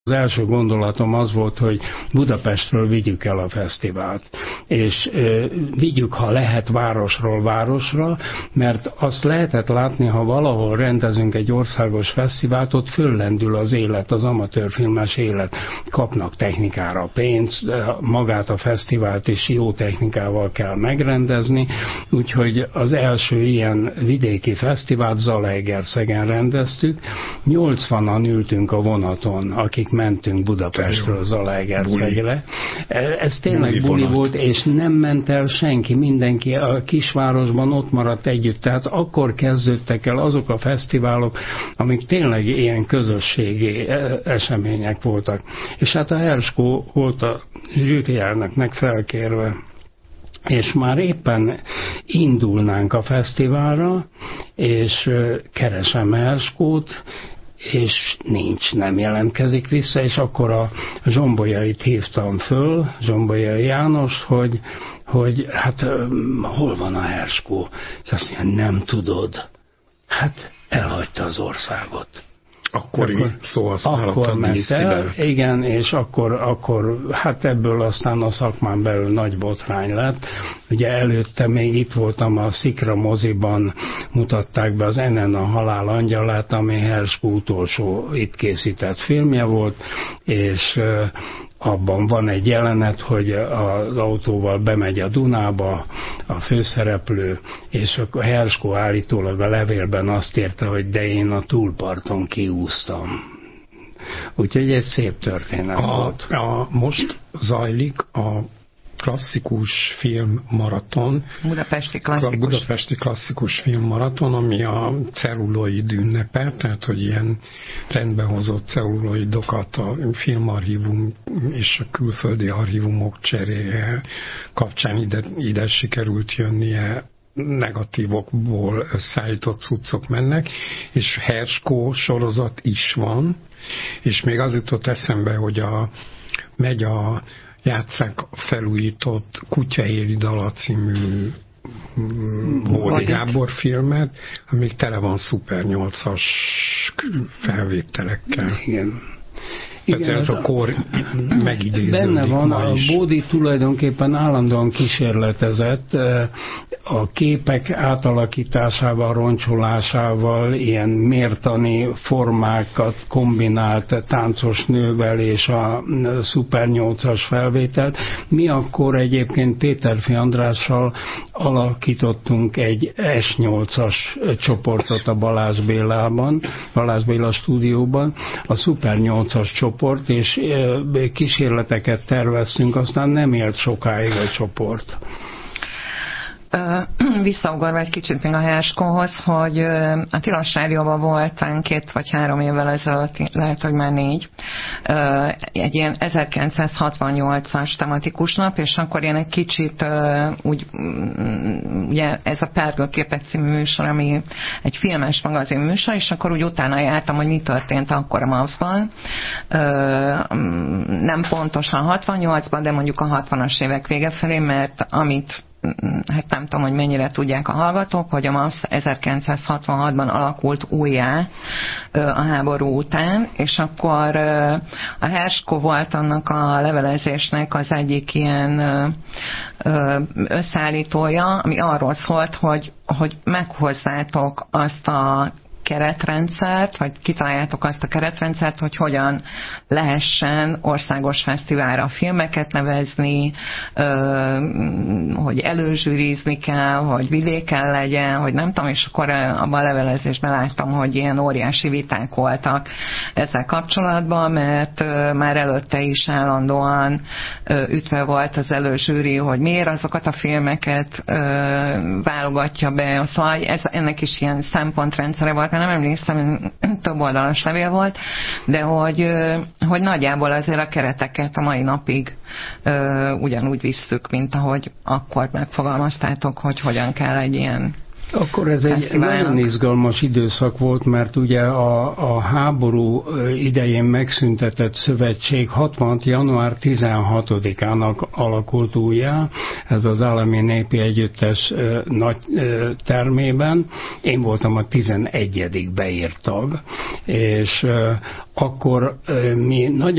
Az első gondolatom az volt, hogy Budapestről vigyük el a fesztivált, és vigyük, ha lehet, városról városra, mert azt lehetett látni, ha valahol rendezünk egy országos fesztivált, ott föllendül az élet, az amatőrfilmes élet. Kapnak technikára pénzt, magát a fesztivált is jó technikával kell megrendezni, úgyhogy az első ilyen vidéki fesztivált Zalaegerszegen rendeztük. 80-an ültünk a vonaton, akik mentünk Budapestről Zalaegerszegre. Ez tényleg buli volt, és nem ment el senki, mindenki a kisvárosban ott maradt együtt. Tehát akkor kezdődtek el azok a fesztiválok, amik tényleg ilyen közösségi események voltak. És hát a Herskó volt a zsűrielnöknek felkérve, és már éppen indulnánk a fesztiválra, és keresem Herskót, és nincs, nem jelentkezik vissza, és akkor a Zsombolyait hívtam föl, Zsombolyai Jánost, hogy hát hol van a Herskó? És azt mondja, nem tudod. Hát elhagyta az országot. Akkor ment el, igen, és akkor hát ebből aztán a szakmán belül nagy botrány lett. Ugye előtte még itt voltam a Szikra moziban, mutatták be az Enen a halál angyalát, ami Herskó utolsó itt készített filmje volt, és abban van egy jelenet, hogy az autóval bemegy a Dunába a főszereplő, és a Herskó állítólag a levélben azt írta, hogy de én a túlparton kiúztam. Úgyhogy egy szép történet volt. Most zajlik a klasszikus filmmaraton, budapesti klasszikus filmmaraton, ami a celluloid ünnepe, tehát hogy ilyen rendbehozott celluloidokat a filmarchívum és a külföldi archívumok cseréje kapcsán ide sikerült jönnie, negatívokból összeállított cuccok mennek, és Herskó sorozat is van, és még az jutott eszembe, hogy játsszák felújított Kutyaéri Dala című Bódi Gábor filmet, amíg tele van Szuper 8-as felvételekkel. Igen. Igen, ez a kor megidéződik. Benne van, a Bódi tulajdonképpen állandóan kísérletezett a képek átalakításával, roncsolásával, ilyen mértani formákat kombinált táncos nővel és a Szuper 8-as felvételt. Mi akkor egyébként Péterfi Andrással alakítottunk egy S8-as csoportot a Balázs Béla stúdióban, a Szuper 8-as csoport, és kísérleteket terveztünk, aztán nem élt sokáig a csoport. Visszaugorva egy kicsit még a Herskóhoz, hogy a Tilos Rádióban voltán 2 vagy 3 évvel ezelőtt, lehet, hogy már 4, egy ilyen 1968-as tematikus nap, és akkor ilyen egy kicsit úgy, ugye ez a Párgőképek című műsor, ami egy filmes magazin műsor, és akkor úgy utána jártam, hogy mi történt akkor a MAVS-ban. Nem pontosan 68-ban, de mondjuk a 60-as évek vége felé, mert amit hát nem tudom, hogy mennyire tudják a hallgatók, hogy a MAVS 1966-ban alakult újjá a háború után, és akkor a Herskó volt annak a levelezésnek az egyik ilyen összeállítója, ami arról szólt, hogy meghozzátok azt a keretrendszert, vagy kitaláljátok azt a keretrendszert, hogy hogyan lehessen országos fesztiválra filmeket nevezni, hogy előzsűrizni kell, hogy vidéken legyen, hogy nem tudom, és akkor abban a levelezésben láttam, hogy ilyen óriási viták voltak ezzel kapcsolatban, mert már előtte is állandóan ütve volt az előzsűri, hogy miért azokat a filmeket válogatja be, szóval ennek is ilyen szempontrendszere volt, nem emlékszem, több oldalas levél volt, de hogy nagyjából azért a kereteket a mai napig ugyanúgy visszük, mint ahogy akkor megfogalmaztátok, hogy hogyan kell egy ilyen Akkor ez egy nagyon izgalmas időszak volt, mert ugye a háború idején megszüntetett szövetség 66. január 16-ának alakult újjá, ez az Állami Népi Együttes nagy termében. Én voltam a 11. beírt tag, és akkor mi nagyon